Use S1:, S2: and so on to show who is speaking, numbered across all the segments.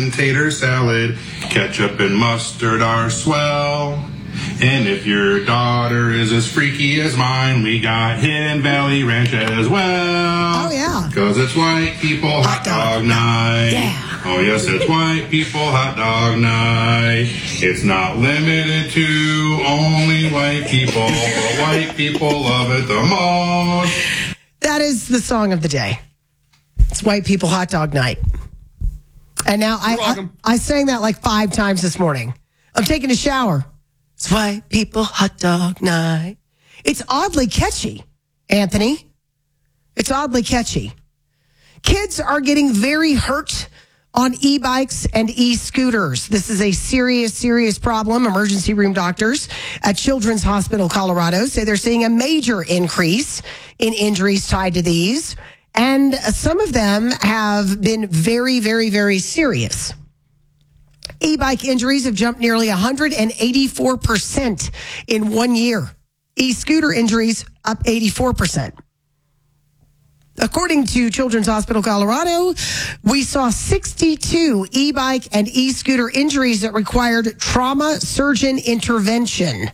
S1: and tater salad. Ketchup and mustard are swell. And if your daughter is as freaky as mine, we got Hidden Valley Ranch as well.
S2: Oh, yeah.
S1: Because it's white people hot dog night.
S2: Yeah.
S1: Oh, yes, it's white people hot dog night. It's not limited to only white people, but white people love it the most.
S2: That is the song of the day. It's white people hot dog night. And now I sang that like 5 times this morning. I'm taking a shower. It's white people hot dog night. It's oddly catchy, Anthony. It's oddly catchy. Kids are getting very hurt on e-bikes and e-scooters. This is a serious, serious problem. Emergency room doctors at Children's Hospital Colorado say they're seeing a major increase in injuries tied to these. And some of them have been very, very, very serious. E-bike injuries have jumped nearly 184% in 1 year. E-scooter injuries up 84%. According to Children's Hospital Colorado, we saw 62 e-bike and e-scooter injuries that required trauma surgeon intervention.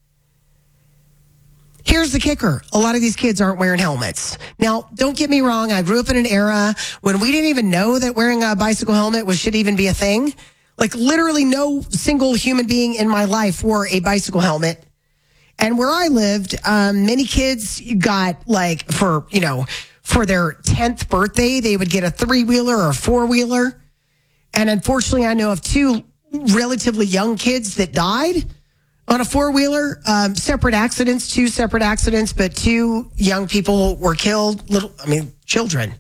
S2: Here's the kicker. A lot of these kids aren't wearing helmets. Now, don't get me wrong. I grew up in an era when we didn't even know that wearing a bicycle helmet should even be a thing. Like literally no single human being in my life wore a bicycle helmet. And where I lived, many kids got like for their 10th birthday, they would get a 3-wheeler or a 4-wheeler. And unfortunately, I know of 2 relatively young kids that died on a 4-wheeler. 2 separate accidents, but 2 young people were killed, children.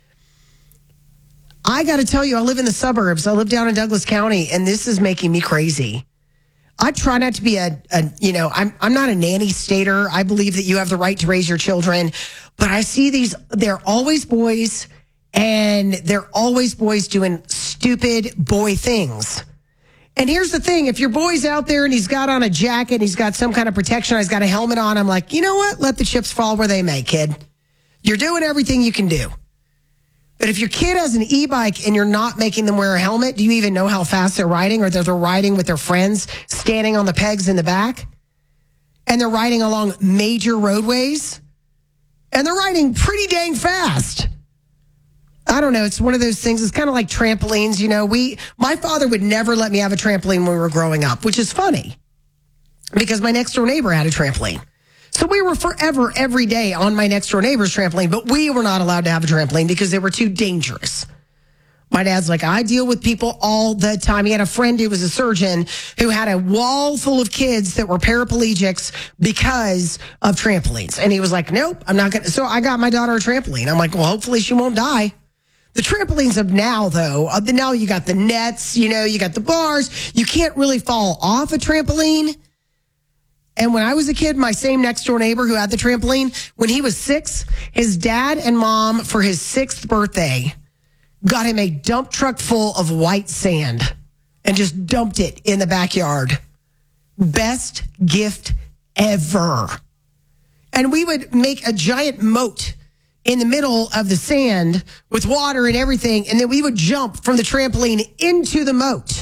S2: I got to tell you, I live in the suburbs. I live down in Douglas County, and this is making me crazy. I try not to be I'm not a nanny stater. I believe that you have the right to raise your children, but I see they're always boys, and they're always boys doing stupid boy things. And here's the thing. If your boy's out there and he's got on a jacket, he's got some kind of protection, he's got a helmet on, I'm like, you know what? Let the chips fall where they may, kid. You're doing everything you can do. But if your kid has an e-bike and you're not making them wear a helmet, do you even know how fast they're riding, or that they're riding with their friends standing on the pegs in the back? And they're riding along major roadways? And they're riding pretty dang fast. I don't know. It's one of those things. It's kind of like trampolines. My father would never let me have a trampoline when we were growing up, which is funny because my next door neighbor had a trampoline. So we were forever, every day on my next door neighbor's trampoline, but we were not allowed to have a trampoline because they were too dangerous. My dad's like, I deal with people all the time. He had a friend who was a surgeon who had a wall full of kids that were paraplegics because of trampolines. And he was like, nope, I'm not going to. So I got my daughter a trampoline. I'm like, well, hopefully she won't die. The trampolines of now, though, now you got the nets, you got the bars. You can't really fall off a trampoline. And when I was a kid, my same next door neighbor who had the trampoline, when he was 6, his dad and mom, for his 6th birthday, got him a dump truck full of white sand and just dumped it in the backyard. Best gift ever. And we would make a giant moat in the middle of the sand with water and everything, and then we would jump from the trampoline into the moat.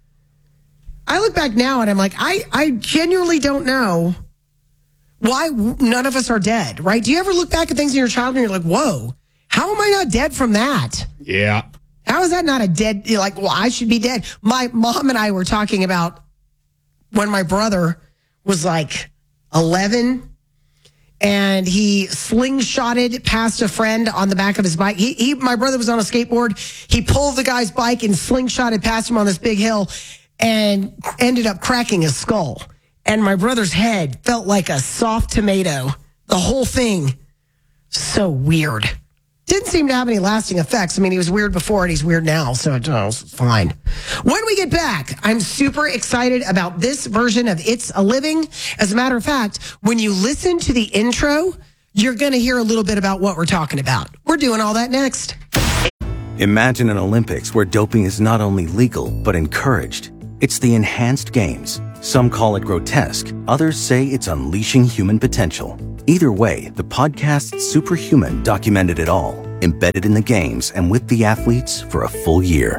S2: I look back now and I'm like, I genuinely don't know why none of us are dead, right? Do you ever look back at things in your childhood and you're like, whoa, how am I not dead from that?
S3: Yeah.
S2: How is that not a dead, I should be dead. My mom and I were talking about when my brother was like 11 and he slingshotted past a friend on the back of his bike. My brother was on a skateboard. He pulled the guy's bike and slingshotted past him on this big hill and ended up cracking his skull. And my brother's head felt like a soft tomato. The whole thing. So weird. Didn't seem to have any lasting effects. He was weird before and he's weird now, so it's fine. When we get back, I'm super excited about this version of It's a Living. As a matter of fact, when you listen to the intro, you're going to hear a little bit about what we're talking about. We're doing all that next.
S4: Imagine an Olympics where doping is not only legal, but encouraged. It's the Enhanced Games. Some call it grotesque. Others say it's unleashing human potential. Either way, the podcast Superhuman documented it all, embedded in the games and with the athletes for a full year.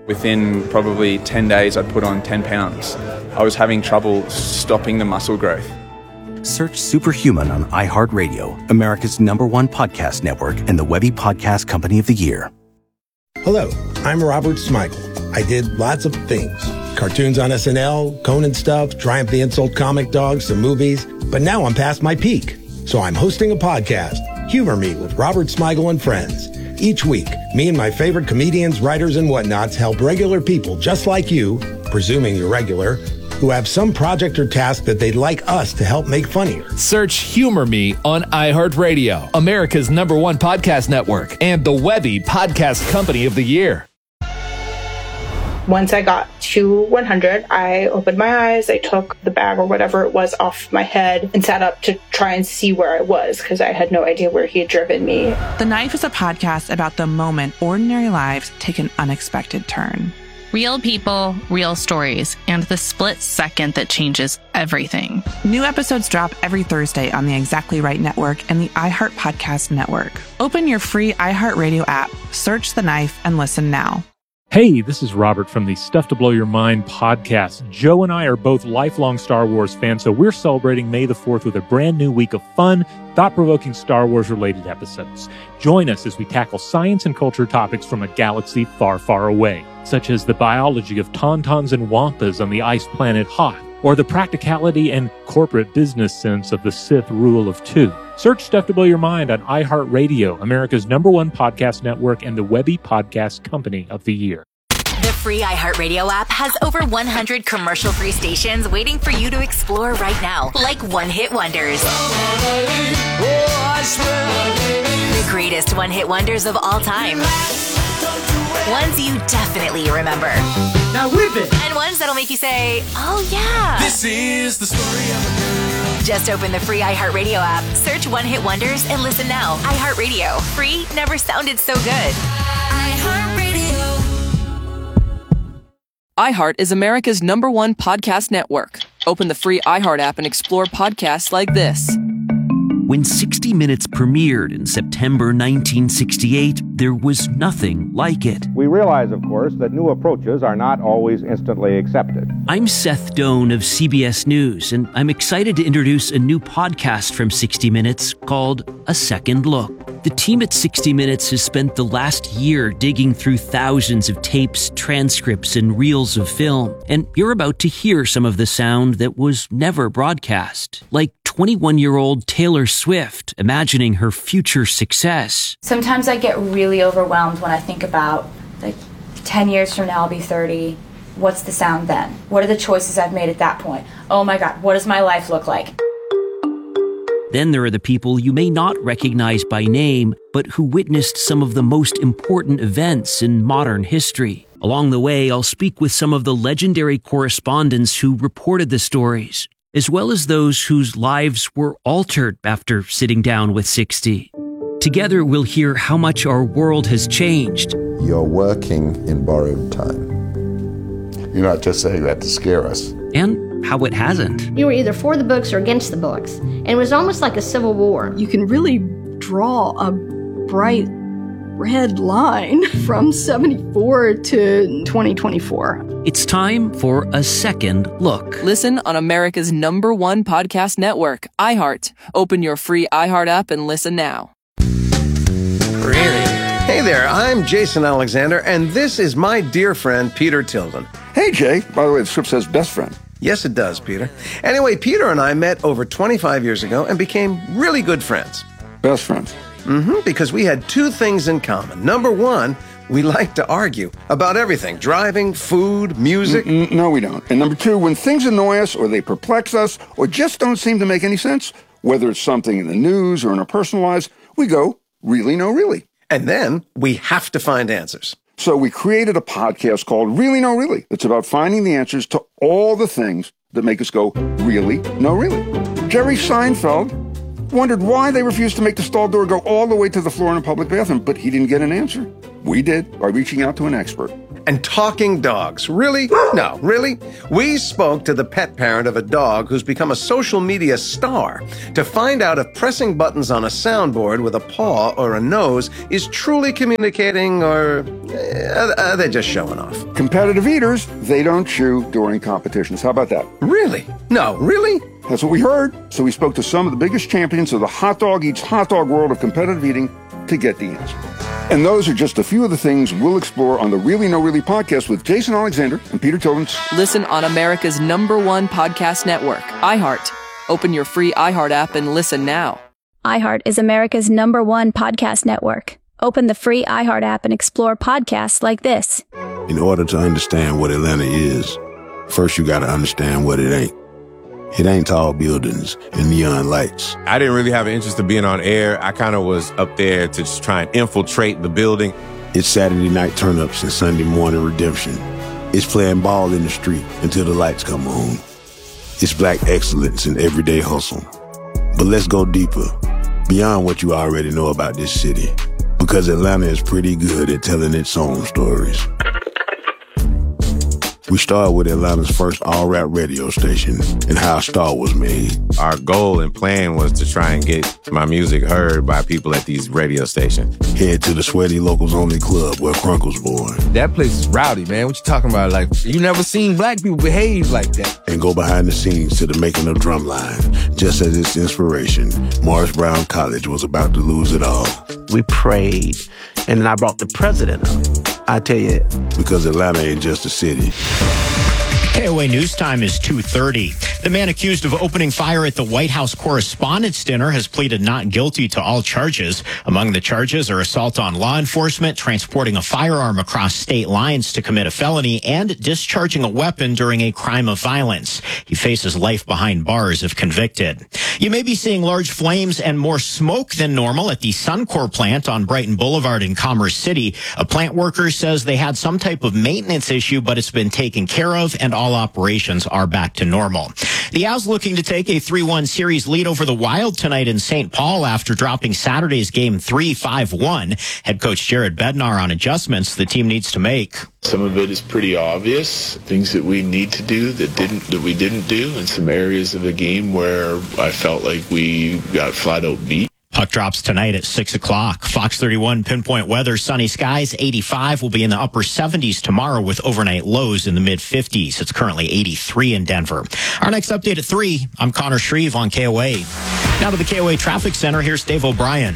S3: Within probably 10 days, I'd put on 10 pounds. I was having trouble stopping the muscle growth.
S4: Search Superhuman on iHeartRadio, America's #1 podcast network and the Webby Podcast Company of the Year.
S5: Hello, I'm Robert Smigel. I did lots of things. Cartoons on SNL, Conan stuff, Triumph the Insult comic dogs, some movies. But now I'm past my peak. So I'm hosting a podcast, Humor Me with Robert Smigel and Friends. Each week, me and my favorite comedians, writers, and whatnots help regular people just like you, presuming you're regular, who have some project or task that they'd like us to help make funnier.
S6: Search Humor Me on iHeartRadio, America's #1 podcast network, and the Webby Podcast Company of the Year.
S7: Once I got to 100, I opened my eyes, I took the bag or whatever it was off my head and sat up to try and see where I was because I had no idea where he had driven me.
S8: The Knife is a podcast about the moment ordinary lives take an unexpected turn.
S9: Real people, real stories, and the split second that changes everything.
S8: New episodes drop every Thursday on the Exactly Right Network and the iHeart Podcast Network. Open your free iHeartRadio app, search The Knife, and listen now.
S10: Hey, this is Robert from the Stuff to Blow Your Mind podcast. Joe and I are both lifelong Star Wars fans, so we're celebrating May the 4th with a brand new week of fun, thought-provoking Star Wars-related episodes. Join us as we tackle science and culture topics from a galaxy far, far away, such as the biology of tauntauns and wampas on the ice planet Hoth, or the practicality and corporate business sense of the Sith Rule of Two. Search Stuff to Blow Your Mind on iHeartRadio, America's #1 podcast network and the Webby Podcast Company of the Year.
S11: The free iHeartRadio app has over 100 commercial-free stations waiting for you to explore right now, like one-hit wonders. The greatest one-hit wonders of all time. Ones you definitely remember.
S12: Now whip it!
S11: And ones that'll make you say, oh yeah.
S12: This is the story of a girl.
S11: Just open the free iHeartRadio app, search One Hit Wonders, and listen now. iHeartRadio. Free never sounded so good.
S13: iHeartRadio. iHeart is America's #1 podcast network. Open the free iHeart app and explore podcasts like this.
S14: When 60 Minutes premiered in September 1968, there was nothing like it.
S15: We realize, of course, that new approaches are not always instantly accepted.
S14: I'm Seth Doan of CBS News, and I'm excited to introduce a new podcast from 60 Minutes called A Second Look. The team at 60 Minutes has spent the last year digging through thousands of tapes, transcripts, and reels of film, and you're about to hear some of the sound that was never broadcast, like 21-year-old Taylor Swift imagining her future success.
S16: Sometimes I get really overwhelmed when I think about, 10 years from now I'll be 30. What's the sound then? What are the choices I've made at that point? Oh my God, what does my life look like?
S14: Then there are the people you may not recognize by name, but who witnessed some of the most important events in modern history. Along the way, I'll speak with some of the legendary correspondents who reported the stories, as well as those whose lives were altered after sitting down with 60. Together, we'll hear how much our world has changed.
S17: You're working in borrowed time. You're not just saying that to scare us.
S14: And how it hasn't.
S18: You were either for the books or against the books, and it was almost like a civil war.
S19: You can really draw a bright red line from 74 to 2024.
S14: It's time for A Second Look.
S13: Listen on America's #1 podcast network, iHeart. Open your free iHeart app and listen now.
S20: Really? Hey there, I'm Jason Alexander, and this is my dear friend, Peter Tilden.
S21: Hey, Jay. By the way, the script says best friend.
S20: Yes, it does, Peter. Anyway, Peter and I met over 25 years ago and became really good friends.
S21: Best friends?
S20: Because we had two things in common. Number one, we like to argue about everything. Driving, food, music.
S21: No, we don't. And number two, when things annoy us or they perplex us or just don't seem to make any sense, whether it's something in the news or in our personal lives, we go, really, no, really.
S20: And then we have to find answers.
S21: So we created a podcast called Really No Really. It's about finding the answers to all the things that make us go, really, no, really. Jerry Seinfeld wondered why they refused to make the stall door go all the way to the floor in a public bathroom, but he didn't get an answer. We did by reaching out to an expert.
S20: And talking dogs. Really? No, really? We spoke to the pet parent of a dog who's become a social media star to find out if pressing buttons on a soundboard with a paw or a nose is truly communicating, or are they just showing off?
S21: Competitive eaters, they don't chew during competitions. How about that?
S20: Really? No, really?
S21: That's what we heard. So we spoke to some of the biggest champions of the hot dog eats hot dog world of competitive eating to get the answer. And those are just a few of the things we'll explore on the Really No Really podcast with Jason Alexander and Peter Tillins.
S13: Listen on America's #1 podcast network, iHeart. Open your free iHeart app and listen now.
S1: iHeart is America's #1 podcast network. Open the free iHeart app and explore podcasts like this.
S22: In order to understand what Atlanta is, first you got to understand what it ain't. It ain't tall buildings and neon lights.
S23: I didn't really have an interest in being on air. I kind of was up there to just try and infiltrate the building.
S22: It's Saturday night turn-ups and Sunday morning redemption. It's playing ball in the street until the lights come on. It's black excellence in everyday hustle. But let's go deeper, beyond what you already know about this city. Because Atlanta is pretty good at telling its own stories. We started with Atlanta's first all-rap radio station and how a star was made.
S23: Our goal and plan was to try and get my music heard by people at these radio stations.
S22: Head to the Sweaty Locals Only Club where Crunk was born.
S24: That place is rowdy, man. What you talking about? Like, you never seen black people behave like that.
S22: And go behind the scenes to the making of Drumline. Just as its inspiration, Morris Brown College was about to lose it all.
S25: We prayed, and then I brought the president up. I tell you.
S22: Because Atlanta ain't just a city.
S26: KOA News Time is 2:30. The man accused of opening fire at the White House Correspondents' Dinner has pleaded not guilty to all charges. Among the charges are assault on law enforcement, transporting a firearm across state lines to commit a felony, and discharging a weapon during a crime of violence. He faces life behind bars if convicted. You may be seeing large flames and more smoke than normal at the Suncor plant on Brighton Boulevard in Commerce City. A plant worker says they had some type of maintenance issue, but it's been taken care of, and all operations are back to normal. The Owls looking to take a 3-1 series lead over the Wild tonight in St. Paul after dropping Saturday's game 3-5-1. Head coach Jared Bednar on adjustments the team needs to make.
S27: Some of it is pretty obvious, things that we need to do that we didn't do, and some areas of the game where I felt like we got flat out beat.
S26: Puck drops tonight at 6 o'clock. Fox 31 pinpoint weather, sunny skies, 85 will be in the upper 70s tomorrow with overnight lows in the mid-50s. It's currently 83 in Denver. Our next update at 3, I'm Connor Shreve on KOA. Now to the KOA Traffic Center, here's Dave O'Brien.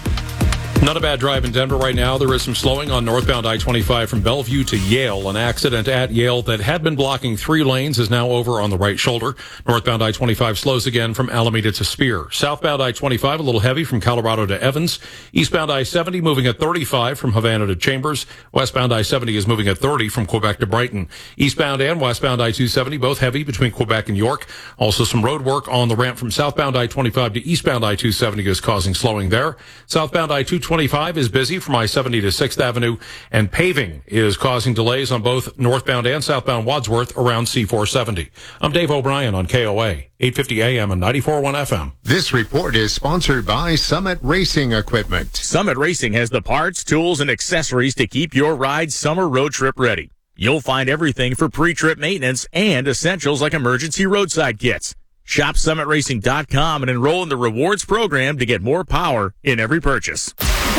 S28: Not a bad drive in Denver right now. There is some slowing on northbound I-25 from Bellevue to Yale. An accident at Yale that had been blocking 3 lanes is now over on the right shoulder. Northbound I-25 slows again from Alameda to Spear. Southbound I-25 a little heavy from Colorado to Evans. Eastbound I-70 moving at 35 from Havana to Chambers. Westbound I-70 is moving at 30 from Quebec to Brighton. Eastbound and westbound I-270 both heavy between Quebec and York. Also some road work on the ramp from southbound I-25 to eastbound I-270 is causing slowing there. Southbound I-225 is busy from I-70 to 6th Avenue, and paving is causing delays on both northbound and southbound Wadsworth around C-470. I'm Dave O'Brien on KOA, 850 AM and 94.1 FM.
S29: This report is sponsored by Summit Racing Equipment.
S30: Summit Racing has the parts, tools, and accessories to keep your ride summer road trip ready. You'll find everything for pre-trip maintenance and essentials like emergency roadside kits. Shop SummitRacing.com and enroll in the rewards program to get more power in every purchase.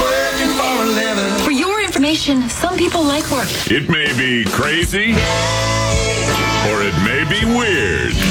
S31: For your information, some people like work.
S32: It may be crazy, or it may be weird.